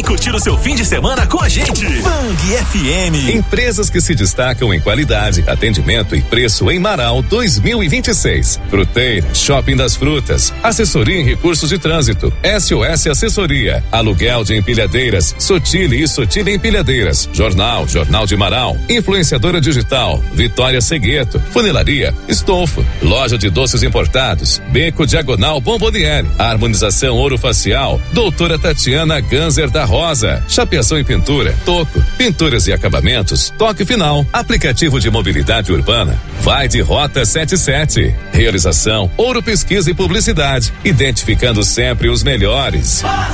curtir o seu fim de semana com a gente. Bang FM. Empresas que se destacam em qualidade, atendimento e preço em Marau 2026. Fruteira, Shopping das Frutas, assessoria em recursos de trânsito, SOS Assessoria, aluguel de empilhadeiras, Sotile e Sotile Empilhadeiras, Jornal de Marau, influenciadora digital, Vitória Segueto, funilaria, estofo, loja de doces importados, Beco Diagonal Bomboniere, harmonização orofacial, doutora Tatiana Ganzer da Rosa, chapeação e pintura, Toco, pinturas e acabamentos, Toque Final, aplicativo de mobilidade urbana, Vai de Rota 77, realização, Ouro Pesquisa e Publicidade, identificando sempre os melhores.